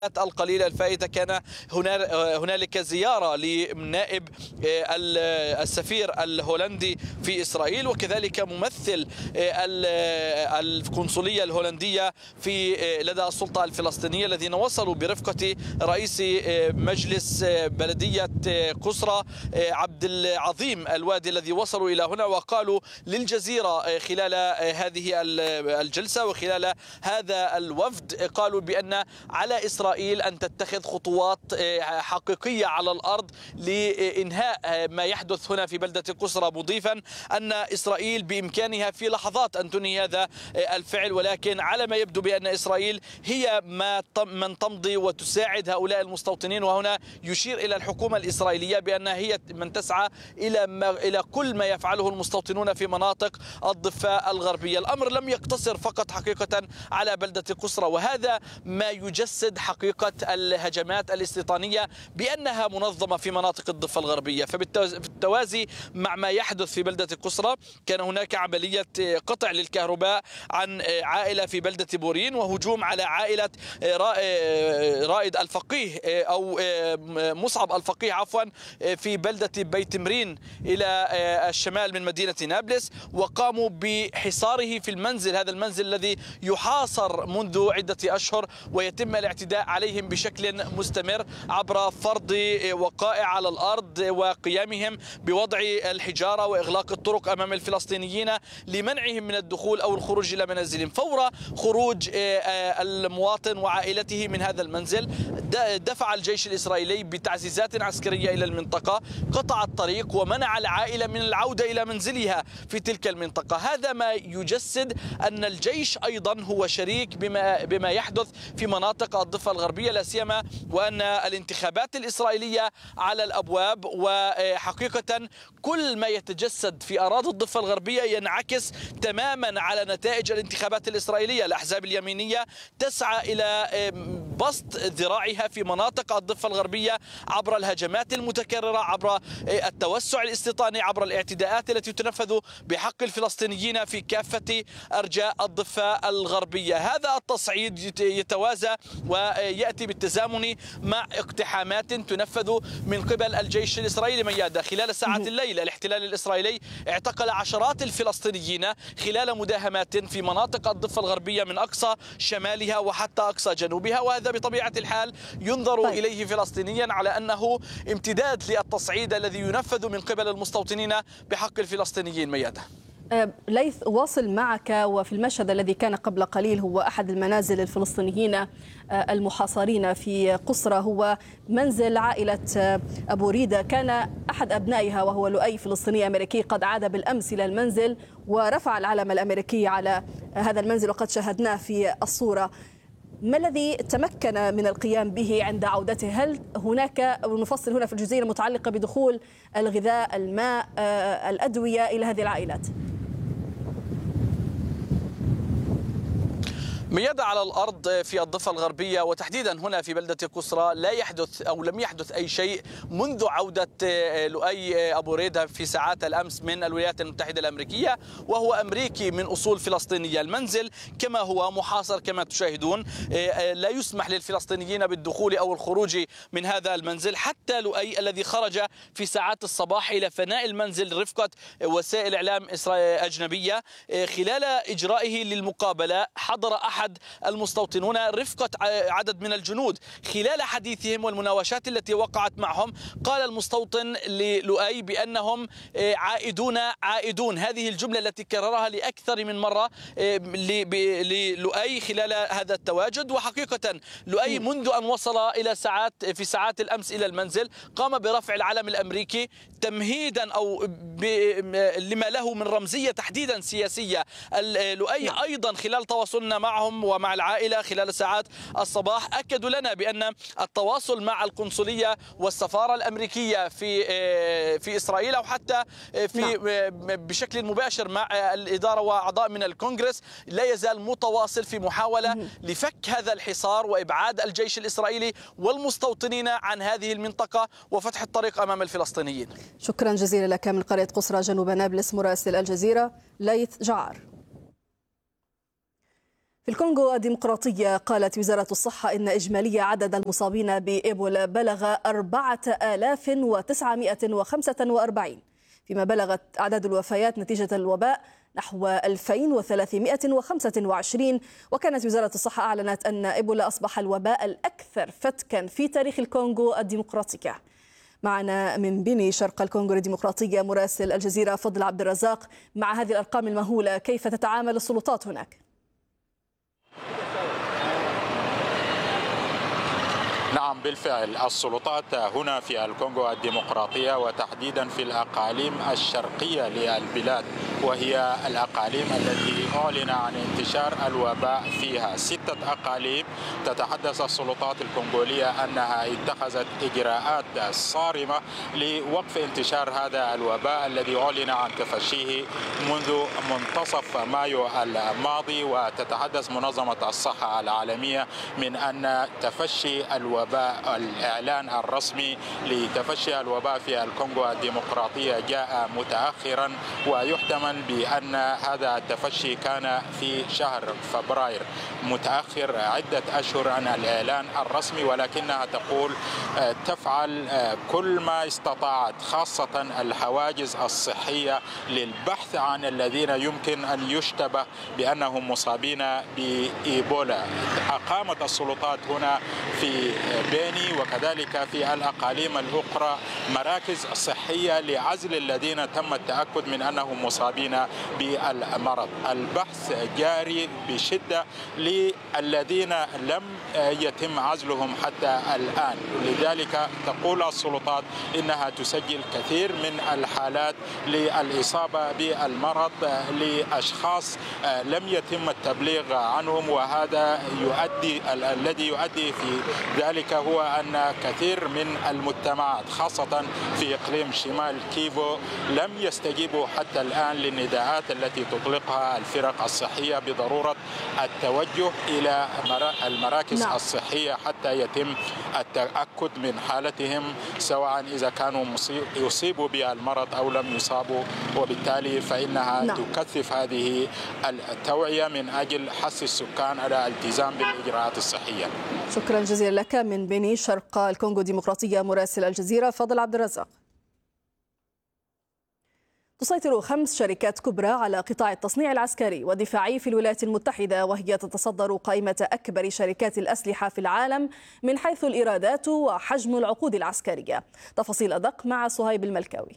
القليلة الفائتة كان هنالك زيارة لنائب السفير الهولندي في إسرائيل، وكذلك ممثل القنصلية الهولندية في لدى السلطة الفلسطينية، الذين وصلوا برفقة رئيس مجلس بلدية قصرى عبد العظيم الوادي، الذي وصلوا إلى هنا وقالوا للجزيرة خلال هذه الجلسة وخلال هذا الوفد، قالوا بأن على إسرائيل أن تتخذ خطوات حقيقية على الأرض لإنهاء ما يحدث هنا في بلدة قصرى، مضيفا أن إسرائيل بإمكانها في لحظات أن تنهي هذا الفعل، ولكن على ما يبدو بأن إسرائيل هي من تمضي وتساعد هؤلاء المستوطنين. وهنا يشير إلى الحكومة الإسرائيلية بأنها هي من تسعى إلى كل ما يفعله المستوطنون في مناطق الضفة الغربية. الأمر لم يقتصر فقط حقيقة على بلدة قصرى، وهذا ما يجسد حقيقة الهجمات الاستيطانية بأنها منظمة في مناطق الضفة الغربية. فبالتوازي مع ما يحدث في بلدة قصرى، كان هناك عملية قطع للكهرباء عن عائلة في بلدة بورين، وهجوم على عائلة رائد الفقيه أو مصعب الفقيه عفوا في بلدة بيت مرين إلى الشمال من مدينة نابلس، وقاموا بحصاره في المنزل، هذا المنزل الذي يحاصر منذ عدة أشهر، ويتم الاعتداء عليهم بشكل مستمر عبر فرض وقائع على الأرض وقيامهم بوضع الحجارة وإغلاق الطرق أمام الفلسطينيين لمنعهم من الدخول أو الخروج إلى منازلهم. فور خروج المواطن وعائلته من هذا المنزل، دفع الجيش الإسرائيلي بتعزيزات عسكرية إلى المنطقة، قطع الطريق ومنع العائلة من العودة إلى منزلها في تلك المنطقة. هذا ما يجسد أن الجيش أيضا هو شريك بما يحدث في مناطق الضفة الغربية، لا سيما وأن الانتخابات الإسرائيلية على الأبواب، وحقيقة كل ما يتجسد في أراضي الضفة الغربية ينعكس تماما على نتائج الانتخابات الإسرائيلية. الأحزاب اليمينية تسعى إلى بسط ذراعها في مناطق الضفة الغربية عبر الهجمات المتكررة، عبر التوسع الاستيطاني، عبر الاعتداءات التي تنفذ بحق الفلسطينيين في كافة أرجاء الضفة الغربية. هذا التصعيد يتوازى ويأتي بالتزامن مع اقتحامات تنفذ من قبل الجيش الإسرائيلي. ميادة، خلال ساعات الليل الاحتلال الإسرائيلي اعتقل عشرات الفلسطينيين خلال مداهمات في مناطق الضفة الغربية من أقصى شمالها وحتى أقصى جنوبها، وهذا بطبيعة الحال ينظر إليه فلسطينيا على أنه امتداد للتصعيد الذي ينفذ من قبل المستوطنين بحق الفلسطينيين. ميادة، ليث، واصل معك. وفي المشهد الذي كان قبل قليل هو أحد المنازل الفلسطينيين المحاصرين في قصرى، هو منزل عائلة أبو ريدة. كان أحد أبنائها وهو لؤي فلسطيني أمريكي قد عاد بالأمس إلى المنزل ورفع العلم الأمريكي على هذا المنزل، وقد شاهدناه في الصورة. ما الذي تمكن من القيام به عند عودته؟ هل هناك، ونفصل هنا في الجزئية المتعلقة بدخول الغذاء، الماء، الأدوية إلى هذه العائلات؟ ميادة، على الأرض في الضفة الغربية وتحديدا هنا في بلدة قصرى لا يحدث أو لم يحدث أي شيء منذ عودة لؤي أبو ريدة في ساعات الأمس من الولايات المتحدة الأمريكية، وهو أمريكي من أصول فلسطينية. المنزل كما هو محاصر كما تشاهدون، لا يسمح للفلسطينيين بالدخول أو الخروج من هذا المنزل. حتى لؤي الذي خرج في ساعات الصباح إلى فناء المنزل رفقة وسائل إعلام أجنبية، خلال إجرائه للمقابلة حضر أحد المستوطنون رفقة عدد من الجنود. خلال حديثهم والمناوشات التي وقعت معهم، قال المستوطن للؤي بأنهم عائدون. هذه الجملة التي كررها لأكثر من مرة للؤي خلال هذا التواجد. وحقيقة لؤي منذ أن وصل إلى في ساعات الأمس إلى المنزل قام برفع العلم الأمريكي تمهيدا أو لما له من رمزية تحديدا سياسية. لؤي أيضا خلال تواصلنا معهم ومع العائلة خلال ساعات الصباح أكدوا لنا بأن التواصل مع القنصلية والسفارة الأمريكية في إسرائيل أو حتى بشكل مباشر مع الإدارة وأعضاء من الكونغرس لا يزال متواصل في محاولة لفك هذا الحصار وإبعاد الجيش الإسرائيلي والمستوطنين عن هذه المنطقة وفتح الطريق أمام الفلسطينيين. شكرا جزيلا لك من قرية قصرى جنوب نابلس مراسل الجزيرة ليث جعار. في الكونغو الديمقراطية قالت وزارة الصحة إن إجمالي عدد المصابين بإيبولا بلغ 4945، فيما بلغت أعداد الوفيات نتيجة الوباء نحو 2325. وكانت وزارة الصحة أعلنت أن إيبولا أصبح الوباء الأكثر فتكا في تاريخ الكونغو الديمقراطية. معنا من بني شرق الكونغو الديمقراطية مراسل الجزيرة فضل عبد الرزاق. مع هذه الأرقام المهولة كيف تتعامل السلطات هناك؟ نعم بالفعل السلطات هنا في الكونغو الديمقراطية وتحديدا في الأقاليم الشرقية للبلاد، وهي الأقاليم التي أعلن عن انتشار الوباء فيها 6 أقاليم. تتحدث السلطات الكونغولية أنها اتخذت إجراءات صارمة لوقف انتشار هذا الوباء الذي أعلن عن تفشيه منذ منتصف مايو الماضي. وتتحدث منظمة الصحة العالمية من أن تفشي الوباء، الإعلان الرسمي لتفشي الوباء في الكونغو الديمقراطية جاء متأخرا، ويحتمل بأن هذا التفشي كان في شهر فبراير، متأخر عدة أشهر عن الإعلان الرسمي، ولكنها تقول تفعل كل ما استطاعت، خاصة الحواجز الصحية للبحث عن الذين يمكن أن يشتبه بأنهم مصابين بإيبولا. أقامت السلطات هنا في بيني وكذلك في الأقاليم الأخرى مراكز صحية لعزل الذين تم التأكد من أنهم مصابين بالمرض. البحث جاري بشدة للذين لم يتم عزلهم حتى الآن، لذلك تقول السلطات إنها تسجل كثير من الحالات للإصابة بالمرض لأشخاص لم يتم التبليغ عنهم، وهذا الذي يؤدي في ذلك هو أن كثير من المجتمعات خاصة في إقليم شمال كيفو لم يستجيبوا حتى الآن للنداءات التي تطلقها الفرق الصحية بضرورة التوجه إلى المراكز الصحية حتى يتم التأكد من حالتهم، سواء إذا كانوا يصيبوا بالمرض أو لم يصابوا، وبالتالي فإنها تكثف هذه التوعية من أجل حث السكان على الالتزام بالإجراءات الصحية. شكرا جزيلا لك من بني شرق الكونغو الديمقراطية مراسل الجزيرة فضل عبد الرزاق. تسيطر 5 شركات كبرى على قطاع التصنيع العسكري والدفاعي في الولايات المتحدة، وهي تتصدر قائمة أكبر شركات الأسلحة في العالم من حيث الإيرادات وحجم العقود العسكرية. تفاصيل أدق مع صهيب الملكاوي.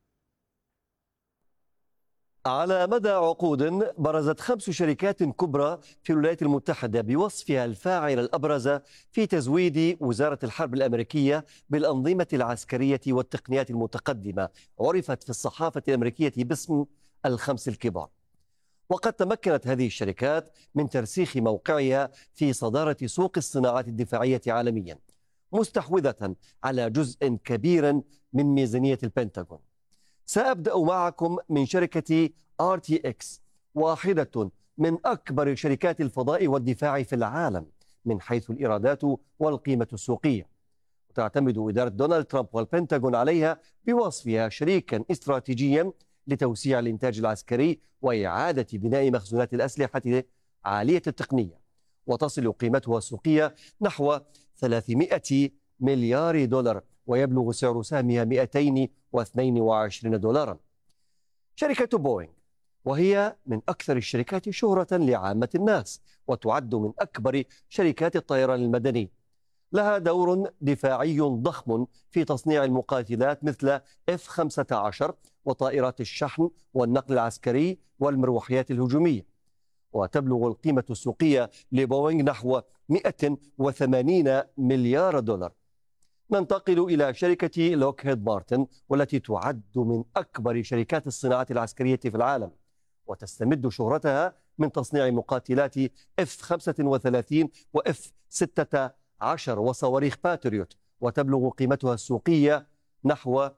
على مدى عقود برزت 5 شركات كبرى في الولايات المتحدة بوصفها الفاعل الأبرز في تزويد وزارة الحرب الأمريكية بالأنظمة العسكرية والتقنيات المتقدمة، عرفت في الصحافة الأمريكية باسم ال5 الكبار. وقد تمكنت هذه الشركات من ترسيخ موقعها في صدارة سوق الصناعات الدفاعية عالميا، مستحوذة على جزء كبير من ميزانية البنتاغون. سأبدأ معكم من شركة RTX، واحدة من أكبر شركات الفضاء والدفاع في العالم من حيث الإيرادات والقيمة السوقية، وتعتمد إدارة دونالد ترامب والبنتاغون عليها بوصفها شريكا استراتيجيا لتوسيع الإنتاج العسكري وإعادة بناء مخزونات الأسلحة عالية التقنية، وتصل قيمتها السوقية نحو 300 مليار دولار، ويبلغ سعر سهمها 222 دولارا. شركة بوينغ، وهي من أكثر الشركات شهرة لعامة الناس، وتعد من أكبر شركات الطيران المدني، لها دور دفاعي ضخم في تصنيع المقاتلات مثل F-15 وطائرات الشحن والنقل العسكري والمروحيات الهجومية، وتبلغ القيمة السوقية لبوينغ نحو 180 مليار دولار. ننتقل إلى شركة لوكهيد مارتن، والتي تعد من أكبر شركات الصناعة العسكرية في العالم، وتستمد شهرتها من تصنيع مقاتلات F-35 و F-16 وصواريخ باتريوت، وتبلغ قيمتها السوقية نحو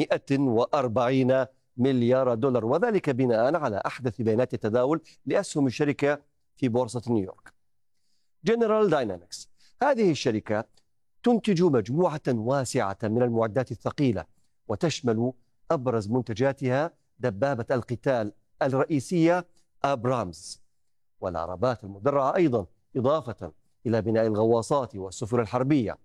140 مليار دولار، وذلك بناء على أحدث بيانات التداول لأسهم الشركة في بورصة نيويورك. جنرال داينامكس، هذه الشركة تنتج مجموعة واسعة من المعدات الثقيلة، وتشمل أبرز منتجاتها دبابة القتال الرئيسية أبرامز، والعربات المدرعة أيضا، إضافة إلى بناء الغواصات والسفن الحربية.